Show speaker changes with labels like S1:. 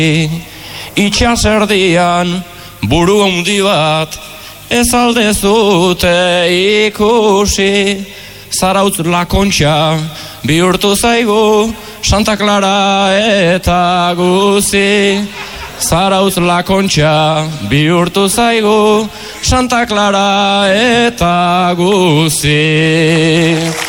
S1: Itxaserdian buru handi bat ez aldezute ikusi. Zarautz Lakontxa bihurtu zaigu Santa Clara eta guzi. Zarautz Lakontxa bihurtu zaigu Santa Clara eta guzi.